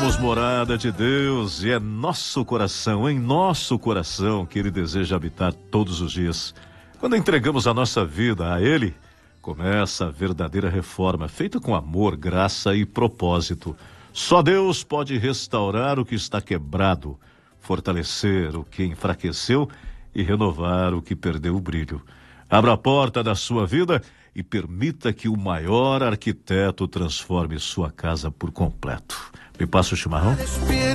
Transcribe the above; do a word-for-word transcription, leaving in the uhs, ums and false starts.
Somos morada de Deus e é nosso coração, em nosso coração que Ele deseja habitar todos os dias. Quando entregamos a nossa vida a Ele, começa a verdadeira reforma, feita com amor, graça e propósito. Só Deus pode restaurar o que está quebrado, fortalecer o que enfraqueceu e renovar o que perdeu o brilho. Abra a porta da sua vida e permita que o maior arquiteto transforme sua casa por completo. Me passa o chimarrão?